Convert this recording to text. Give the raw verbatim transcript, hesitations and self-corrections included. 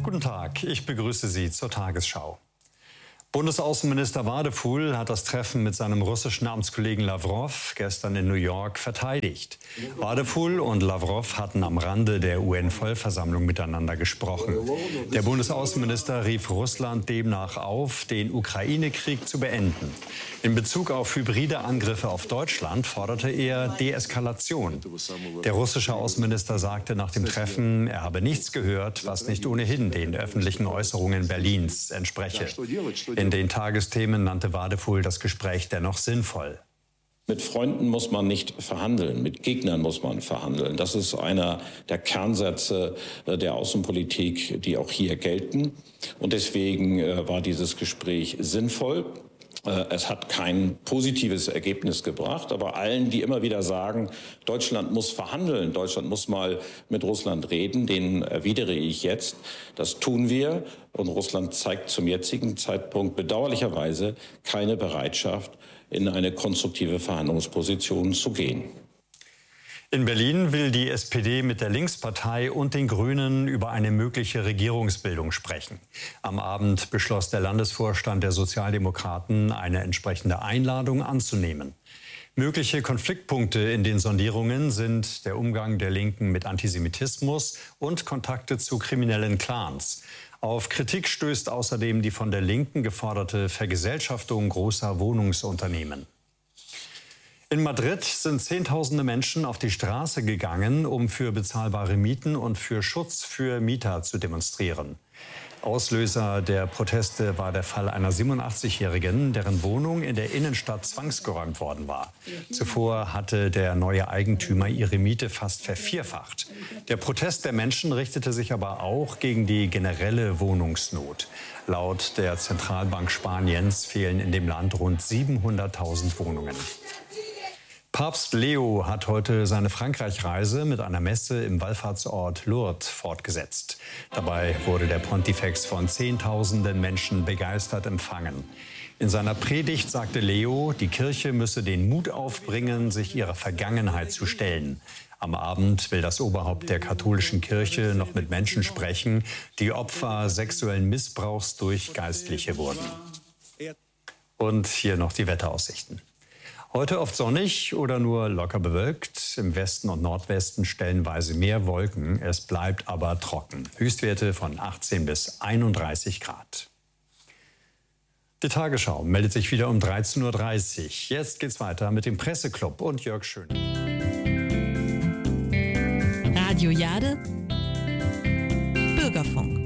Guten Tag, ich begrüße Sie zur Tagesschau. Bundesaußenminister Wadephul hat das Treffen mit seinem russischen Amtskollegen Lawrow gestern in New York verteidigt. Wadephul und Lawrow hatten am Rande der U N-Vollversammlung miteinander gesprochen. Der Bundesaußenminister rief Russland demnach auf, den Ukraine-Krieg zu beenden. In Bezug auf hybride Angriffe auf Deutschland forderte er Deeskalation. Der russische Außenminister sagte nach dem Treffen, er habe nichts gehört, was nicht ohnehin den öffentlichen Äußerungen Berlins entspreche. In den Tagesthemen nannte Wadephul das Gespräch dennoch sinnvoll. Mit Freunden muss man nicht verhandeln, mit Gegnern muss man verhandeln. Das ist einer der Kernsätze der Außenpolitik, die auch hier gelten. Und deswegen war dieses Gespräch sinnvoll. Es hat kein positives Ergebnis gebracht, aber allen, die immer wieder sagen, Deutschland muss verhandeln, Deutschland muss mal mit Russland reden, denen erwidere ich jetzt, das tun wir. Und Russland zeigt zum jetzigen Zeitpunkt bedauerlicherweise keine Bereitschaft, in eine konstruktive Verhandlungsposition zu gehen. In Berlin will die S P D mit der Linkspartei und den Grünen über eine mögliche Regierungsbildung sprechen. Am Abend beschloss der Landesvorstand der Sozialdemokraten, eine entsprechende Einladung anzunehmen. Mögliche Konfliktpunkte in den Sondierungen sind der Umgang der Linken mit Antisemitismus und Kontakte zu kriminellen Clans. Auf Kritik stößt außerdem die von der Linken geforderte Vergesellschaftung großer Wohnungsunternehmen. In Madrid sind Zehntausende Menschen auf die Straße gegangen, um für bezahlbare Mieten und für Schutz für Mieter zu demonstrieren. Auslöser der Proteste war der Fall einer siebenundachtzigjährigen, deren Wohnung in der Innenstadt zwangsgeräumt worden war. Zuvor hatte der neue Eigentümer ihre Miete fast vervierfacht. Der Protest der Menschen richtete sich aber auch gegen die generelle Wohnungsnot. Laut der Zentralbank Spaniens fehlen in dem Land rund siebenhunderttausend Wohnungen. Papst Leo hat heute seine Frankreich-Reise mit einer Messe im Wallfahrtsort Lourdes fortgesetzt. Dabei wurde der Pontifex von Zehntausenden Menschen begeistert empfangen. In seiner Predigt sagte Leo, die Kirche müsse den Mut aufbringen, sich ihrer Vergangenheit zu stellen. Am Abend will das Oberhaupt der katholischen Kirche noch mit Menschen sprechen, die Opfer sexuellen Missbrauchs durch Geistliche wurden. Und hier noch die Wetteraussichten. Heute oft sonnig oder nur locker bewölkt. Im Westen und Nordwesten stellenweise mehr Wolken. Es bleibt aber trocken. Höchstwerte von achtzehn bis einunddreißig Grad. Die Tagesschau meldet sich wieder um dreizehn Uhr dreißig. Jetzt geht's weiter mit dem Presseclub und Jörg Schön. Radio Jade, Bürgerfunk.